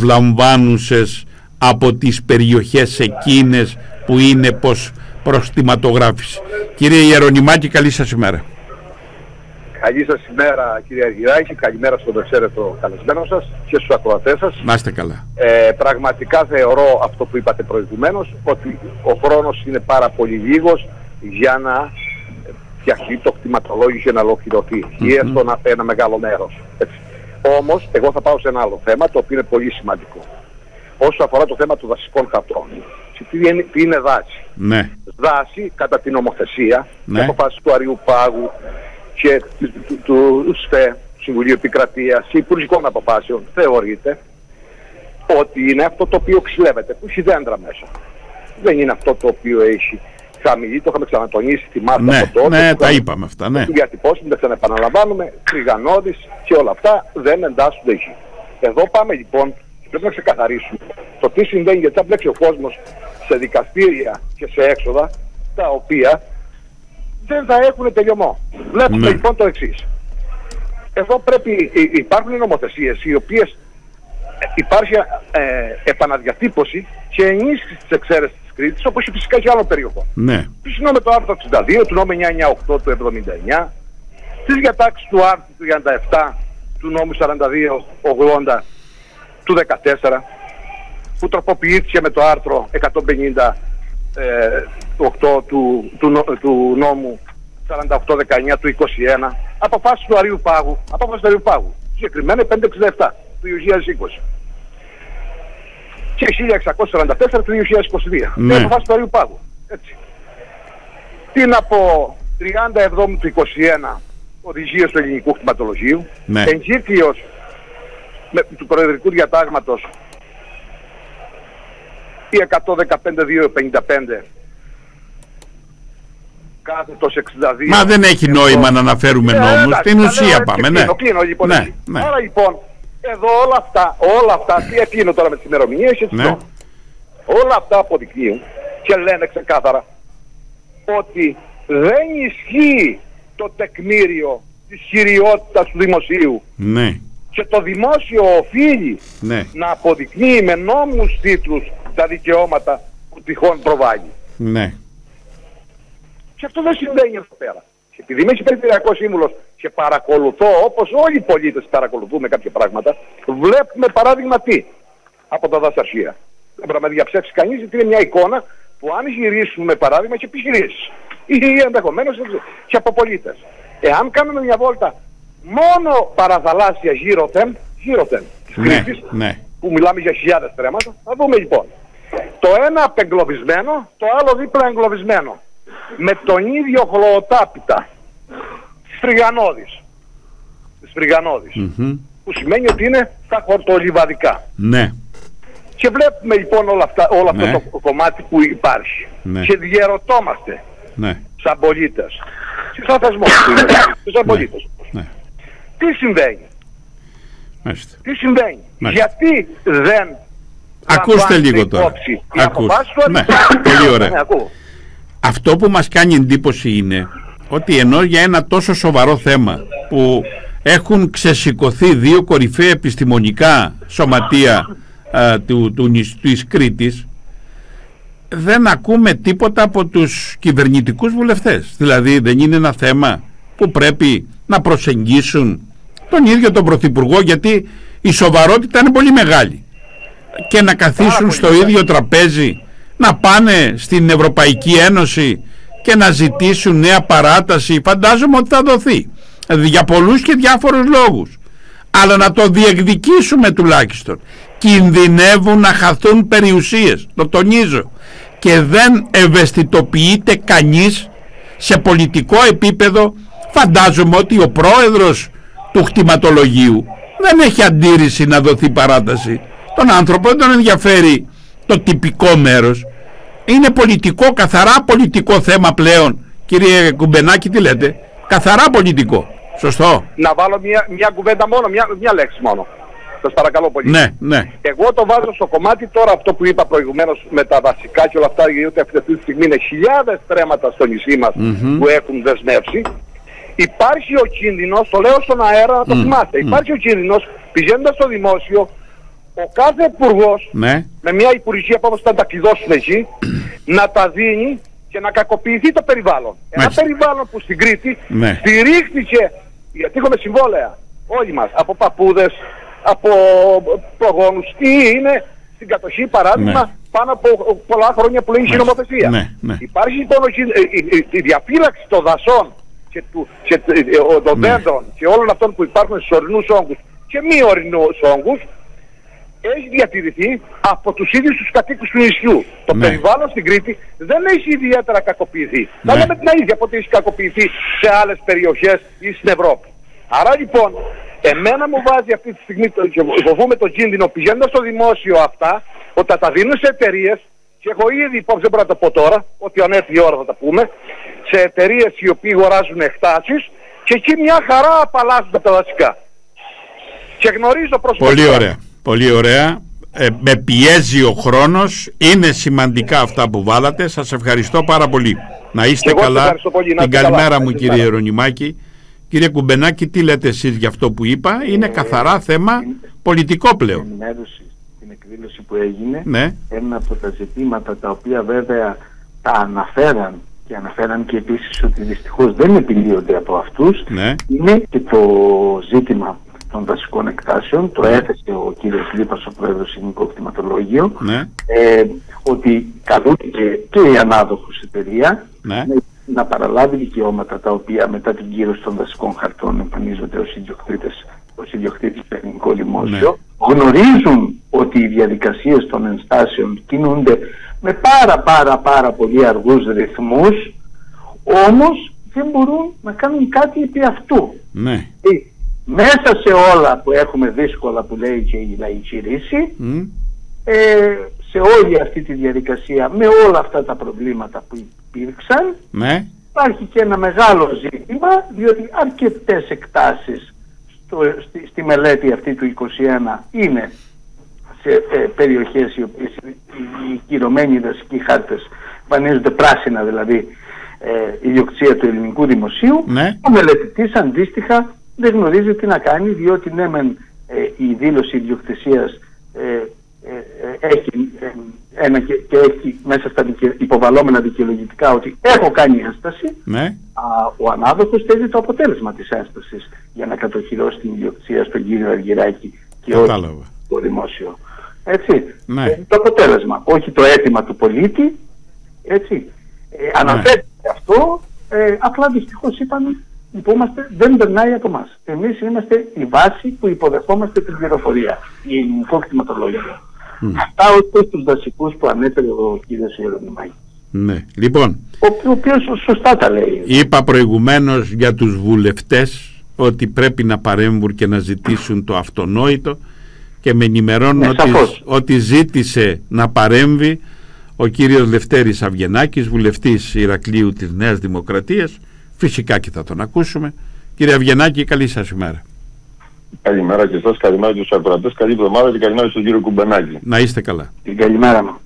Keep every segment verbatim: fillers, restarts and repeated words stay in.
προσλαμβάνουσες από τις περιοχές εκείνες που είναι πως προς κτηματογράφηση. Κύριε Ιερονυμάκη, καλή σας ημέρα. Καλή σας ημέρα, κύριε Αργυράκη, καλημέρα στον εξαίρετο καλεσμένο σας και στους ακροατές σας. Να είστε καλά. Ε, πραγματικά θεωρώ αυτό που είπατε προηγουμένως, ότι ο χρόνος είναι πάρα πολύ λίγος για να φτιαχτεί το κτηματολόγιο και να ολοκληρωθεί. Mm-hmm. Ή έστω ένα, ένα μεγάλο μέρος. Έτσι. Όμως, εγώ θα πάω σε ένα άλλο θέμα, το οποίο είναι πολύ σημαντικό. Όσο αφορά το θέμα των δασικών χαρτών. Τι είναι, τι είναι δάση. Ναι. Δάση, κατά την νομοθεσία, ναι. και αποφάσεις του Αριού Πάγου και του, του, του, του ΣΦΕ, του Συμβουλίου Επικρατείας και υπουργικών αποφάσεων, θεωρείται ότι είναι αυτό το οποίο ξυλεύεται, που έχει δέντρα μέσα. Δεν είναι αυτό το οποίο έχει χαμηλή, το είχαμε ξανατονίσει, θυμάστε ναι, από τότε. Ναι, τα είπαμε αυτά, ναι. Το διατυπώσουμε, δεν ξαναεπαναλαμβάνουμε, κρυγανώδης και όλα αυτά δεν εντάσσονται εκεί. Εδώ πάμε λοιπόν, πρέπει να ξεκαθαρίσουμε το τι συμβαίνει, γιατί θα μπλέξει ο κόσμος σε δικαστήρια και σε έξοδα, τα οποία δεν θα έχουν τελειωμό. Βλέπουμε ναι. λοιπόν το εξής. Εδώ πρέπει, υπάρχουν νομοθεσίες οι οποίες υπάρχει ε, επαναδιατύπωση και ενίσχυση της εξαίρεσης της Κρήτης, όπως φυσικά και άλλων περιοχών. Ναι. Φυσικά με το άρθρο εξήντα δύο, του νόμου εννιακόσια ενενήντα οκτώ του εβδομήντα εννιά, τις διατάξεις του άρθρου τριάντα επτά του νόμου σαράντα δύο ογδόντα του δεκατέσσερα, που τροποποιήθηκε με το άρθρο εκατόν πενήντα οκτώ του, του, του νόμου σαράντα οκτώ δεκαεννιά του είκοσι ένα, αποφάσεις του Αριού Πάγου, απόφαση του Αριού Πάγου, συγκεκριμένα πεντακόσια εξήντα επτά του δύο χιλιάδες είκοσι και χίλια εξακόσια σαράντα τέσσερα του δύο χιλιάδες είκοσι δύο, ναι. Αποφάσεις του Αριού Πάγου. Έτσι. Την από τριάντα εβδόμου του είκοσι ένα οδηγίες του ελληνικού κτηματολογίου, ναι. Εγκύκλειος του Προεδρικού Διατάγματος η εκατόν δεκαπέντε δύο πενήντα πέντε κάθετος εξήντα δύο. Μα δεν έχει νόημα να αναφέρουμε νόμους, στην ουσία πάμε, ναι. Κλείνω, λοιπόν, ναι, ναι. Άρα λοιπόν, εδώ όλα αυτά, όλα αυτά, τι κλείνω τώρα με τις ημερομηνίες και ναι. όλα αυτά αποδεικνύουν και λένε ξεκάθαρα ότι δεν ισχύει το τεκμήριο της χειριότητας του δημοσίου. Ναι. Και το δημόσιο οφείλει ναι. να αποδεικνύει με νόμους τίτλους τα δικαιώματα που τυχόν προβάλλει. Ναι. Και αυτό δεν συμβαίνει εδώ πέρα. Και επειδή είμαι περιφερειακός σύμβουλος και παρακολουθώ, όπως όλοι οι πολίτες παρακολουθούμε κάποια πράγματα, βλέπουμε παράδειγμα τι από τα δασαρχεία. Δεν πρέπει να διαψεύσει κανείς, γιατί είναι μια εικόνα που αν γυρίσουμε παράδειγμα και επιχειρήσεις ή ενδεχομένως και από πολίτες. Εάν κάνουμε μια βόλτα μόνο παραθαλάσσια γύρω-θεν, γύρω-θεν της ναι, Κρήτης, ναι. που μιλάμε για χιλιάδες τρέματα, θα δούμε λοιπόν. Το ένα απεγκλωβισμένο, το άλλο δίπλα εγκλωβισμένο. Με τον ίδιο χλωοτάπητα της Φρυγανώδης. Της Φρυγανώδης. Mm-hmm. Που σημαίνει ότι είναι τα χορτολιβαδικά. Ναι. Και βλέπουμε λοιπόν όλα αυτά, όλο αυτό ναι. το κομμάτι που υπάρχει. Ναι. Και διαιρωτόμαστε ναι. σαν πολίτες. Και σαν θεσμό. σαν πολίτες. Ναι. Τι συμβαίνει. Μάλιστα. Τι συμβαίνει. Μάλιστα. Γιατί δεν ακούστε λίγο τώρα. Ακούστε. Ναι. Πολύ ωραία. Ναι, αυτό που μας κάνει εντύπωση είναι ότι ενώ για ένα τόσο σοβαρό θέμα που έχουν ξεσηκωθεί δύο κορυφαία επιστημονικά σωματεία α, του, του, της Κρήτης, δεν ακούμε τίποτα από τους κυβερνητικούς βουλευτές. Δηλαδή δεν είναι ένα θέμα που πρέπει να προσεγγίσουν τον ίδιο τον Πρωθυπουργό, γιατί η σοβαρότητα είναι πολύ μεγάλη, και να καθίσουν στο μεγάλη. ίδιο τραπέζι, να πάνε στην Ευρωπαϊκή Ένωση και να ζητήσουν νέα παράταση. Φαντάζομαι ότι θα δοθεί για πολλούς και διάφορους λόγους, αλλά να το διεκδικήσουμε τουλάχιστον. Κινδυνεύουν να χαθούν περιουσίες, το τονίζω, και δεν ευαισθητοποιείται κανείς σε πολιτικό επίπεδο. Φαντάζομαι ότι ο πρόεδρος του κτηματολογίου δεν έχει αντίρρηση να δοθεί παράταση. Τον άνθρωπο δεν τον ενδιαφέρει το τυπικό μέρος. Είναι πολιτικό, καθαρά πολιτικό θέμα πλέον. Κύριε Κουμπενάκη, τι λέτε? Καθαρά πολιτικό. Σωστό. Να βάλω μια, μια κουβέντα μόνο, μια, μια λέξη μόνο. Σας παρακαλώ πολύ. Ναι, ναι. Εγώ το βάζω στο κομμάτι τώρα αυτό που είπα προηγουμένως με τα βασικά και όλα αυτά, γιατί αυτή τη στιγμή είναι χιλιάδες τρέματα στο νησί μας mm-hmm. που έχουν δεσμεύσει. Υπάρχει ο κίνδυνος, το λέω στον αέρα να το mm. θυμάστε, mm. υπάρχει ο κίνδυνος πηγαίνοντας στο δημόσιο ο κάθε υπουργός, ναι, με μια υπουργεία που όπως θα τα κλειδώσουν εκεί, να τα δίνει και να κακοποιηθεί το περιβάλλον. Μάλιστα. Ένα περιβάλλον που στην Κρήτη, ναι, στηρίχθηκε, γιατί έχουμε συμβόλαια όλοι μας, από παππούδες, από προγόνους, ή είναι στην κατοχή, παράδειγμα, ναι, πάνω από πολλά χρόνια που λέει η νομοθεσία. Ναι, ναι. Υπάρχει λοιπόν η, η, η διαφύλαξη των δασών και, του, και των ναι, δέντρων και όλων αυτών που υπάρχουν στους ορεινούς όγκους και μη ορεινούς όγκους, έχει διατηρηθεί από τους ίδιους τους κατοίκους του νησιού. Το ναι, περιβάλλον στην Κρήτη δεν έχει ιδιαίτερα κακοποιηθεί. Θα ναι, λέμε την αλήθεια από ότι έχει κακοποιηθεί σε άλλες περιοχές ή στην Ευρώπη. Άρα λοιπόν, εμένα μου βάζει αυτή τη στιγμή, και φοβούμαι τον κίνδυνο πηγαίνοντας στο δημόσιο αυτά, ότι θα τα δίνουν σε εταιρείες, και έχω ήδη υπόψη, δεν μπορώ να το πω τώρα, ότι αν έρθει η ώρα θα τα πούμε, σε εταιρείες οι οποίοι αγοράζουν εκτάσεις και εκεί μια χαρά απαλλάσσουν τα δασικά. Και γνωρίζω προσωπικά. Πολύ ωραία. Πολύ ωραία. Ε, με πιέζει ο χρόνος. Είναι σημαντικά αυτά που βάλατε. Σας ευχαριστώ πάρα πολύ. Να είστε εγώ καλά. Πολύ, την καλημέρα καλά, μου κύριε Ιερονιμάκη. Κύριε Κουμπενάκη, τι λέτε εσείς για αυτό που είπα? Είναι ε, καθαρά θέμα την, πολιτικό πλέον. Την ενημέρωση, την εκδήλωση που έγινε, ναι, ένα από τα ζητήματα τα οποία βέβαια τα αναφέραν και αναφέραν και επίσης ότι δυστυχώς δεν επιλύονται από αυτούς, ναι, είναι και το ζήτημα των δασικών εκτάσεων. Το έθεσε ο κύριος Λίπας, ο πρόεδρος Ελληνικό Κτηματολόγιο, ναι, ε, ότι καλούνται και η ανάδοχος εταιρεία, ναι, να παραλάβει δικαιώματα τα οποία μετά την κύρωση των δασικών χαρτών εμφανίζονται ως ιδιοκτήτες, ως ιδιοκτήτης στο ελληνικό δημόσιο, ναι, γνωρίζουν ότι οι διαδικασίες των ενστάσεων κινούνται με πάρα πάρα πάρα πολύ αργούς ρυθμούς, όμως δεν μπορούν να κάνουν κάτι επί αυτού. Ναι. Ε, μέσα σε όλα που έχουμε δύσκολα, που λέει και η λαϊκή ρίση, mm, ε, σε όλη αυτή τη διαδικασία, με όλα αυτά τα προβλήματα που υπήρξαν, ναι, υπάρχει και ένα μεγάλο ζήτημα, διότι αρκετές εκτάσεις στο, στη, στη μελέτη αυτή του είκοσι ένα είναι σε ε, περιοχές οι οποίες οι κυρωμένοι δασικοί χάρτες εμφανίζονται πράσινα, δηλαδή ε, ιδιοκτησία του ελληνικού δημοσίου. Ναι. Ο μελετητής αντίστοιχα δεν γνωρίζει τι να κάνει, διότι ναι μεν ε, η δήλωση ιδιοκτησίας ε, ε, ε, έχει ε, ένα και, και έχει μέσα στα δικαι, υποβαλλόμενα δικαιολογητικά ότι έχω κάνει ένσταση, ναι, α, ο ανάδοχος θέλει το αποτέλεσμα της ένστασης για να κατοχυρώσει την ιδιοκτησία στον κύριο Αργυράκη και όχι το δημόσιο. Έτσι, ναι, ε, το αποτέλεσμα, όχι το αίτημα του πολίτη, έτσι, ε, αναφέρεται ναι, αυτό, ε, απλά δυστυχώς είπαν, υπόμαστε, δεν περνάει από εμάς. Εμείς είμαστε η βάση που υποδεχόμαστε την πληροφορία, η ελληνικό κτηματολόγιο. Mm. Αυτά ως τους δασικούς που ανέφερε ο κύριος Ιερονιμάκης. Ναι, λοιπόν. Ο οποίος σωστά τα λέει. Είπα προηγουμένως για τους βουλευτές ότι πρέπει να παρέμβουν και να ζητήσουν το αυτονόητο, και με ενημερώνουν ναι, ότι, ότι ζήτησε να παρέμβει ο κύριος Λευτέρης Αυγενάκης, βουλευτής Ηρακλείου της Νέας Δημοκρατίας. Φυσικά και θα τον ακούσουμε. Κύριε Αυγενάκη, καλή σας ημέρα. Καλημέρα και εσάς, καλημέρα και στους ακροατές, καλή εβδομάδα και καλημέρα στον κύριο Κουμπενάκη. Να είστε καλά. Την καλημέρα μου.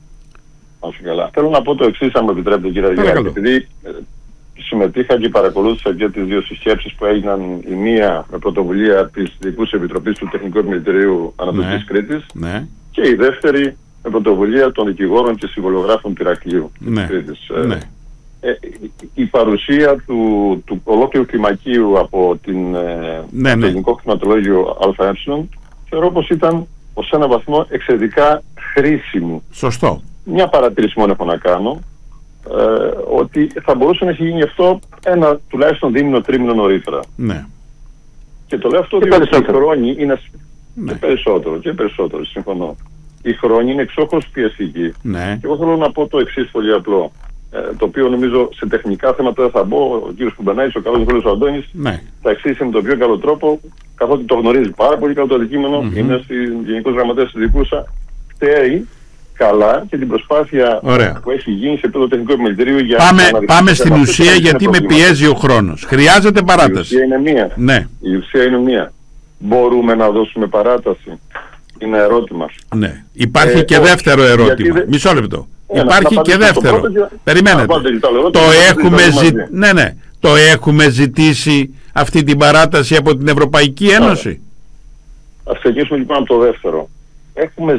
Όσο καλά. Θέλω να πω το εξής, αν μου επιτρέπετε, κύριε Αυγενάκη. Επειδή ε, συμμετείχα και παρακολούθησα και τις δύο συσκέψεις που έγιναν, η μία με πρωτοβουλία της Διοικούσης Επιτροπής του Τεχνικού Επιμελητηρίου Ανατολικής ναι, Κρήτης, ναι, και η δεύτερη με πρωτοβουλία των δικηγόρων και συμβολογράφων του Ηρακλείου ναι, της Κρήτης. Ναι. Ε, η παρουσία του, του ολόκληρου κλιμακίου από την, ναι, το ναι, ελληνικό κτηματολόγιο ΑΕ θεωρώ πως ήταν ως ένα βαθμό εξαιρετικά χρήσιμο. Σωστό. Μια παρατήρηση μόνο έχω να κάνω, ε, ότι θα μπορούσε να έχει γίνει αυτό ένα τουλάχιστον δίμηνο τρίμηνο νωρίτερα. Ναι. Και το λέω αυτό και διότι οι χρόνοι είναι ναι, και περισσότερο και περισσότερο, συμφωνώ. Οι χρόνοι είναι εξόχως πιεστικοί. Ναι. Και εγώ θέλω να πω το εξής πολύ απλό. Ε, το οποίο νομίζω σε τεχνικά θέματα δεν θα μπω. Ο κύριος Κουμπενάκης, ο καλός Νικόλαος ο Αντώνης, ναι, θα εξήγησε με τον πιο καλό τρόπο, καθότι το γνωρίζει πάρα πολύ καλό το αντικείμενο, mm-hmm, είναι στην Γενικός Γραμματέας της Δικούσα, φταίει καλά και την προσπάθεια ωραία, που έχει γίνει σε επίπεδο τεχνικού επιμελητηρίου για πάμε, να πάμε στην ουσία, γιατί με πιέζει ο χρόνος. Χρειάζεται παράταση. Η ουσία είναι μία. Ναι. Η ουσία είναι μία. Μπορούμε να δώσουμε παράταση? Είναι ερώτημα. Ναι. Υπάρχει ε, και όχι, δεύτερο ερώτημα. Δε... Μισό λεπτό. Ένα, Υπάρχει και δεύτερο. Πρώτο... Περιμένετε. Το, το, έχουμε ζη... ναι, ναι. το έχουμε ζητήσει αυτή την παράταση από την Ευρωπαϊκή Ένωση. Ας ξεκινήσουμε λοιπόν από το δεύτερο. έχουμε